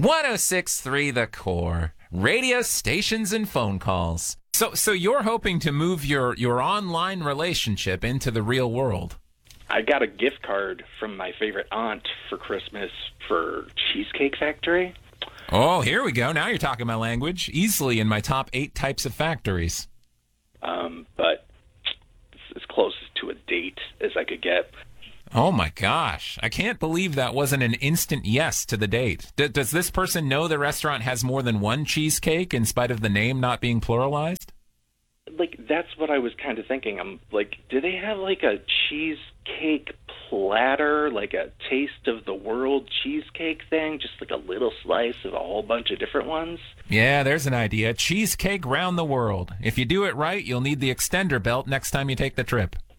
106.3 The Core. Radio stations and phone calls. So you're hoping to move your online relationship into the real world. I got a gift card from my favorite aunt for Christmas for Cheesecake Factory. Oh, here we go. Now you're talking my language. Easily in my top 8 types of factories. But it's as close to a date as I could get. Oh my gosh. I can't believe that wasn't an instant yes to the date. Does this person know the restaurant has more than one cheesecake in spite of the name not being pluralized? Like, that's what I was kind of thinking. I'm like, do they have like a cheesecake platter, like a taste of the world cheesecake thing? Just like a little slice of a whole bunch of different ones? Yeah, there's an idea. Cheesecake round the world. If you do it right, you'll need the extender belt next time you take the trip.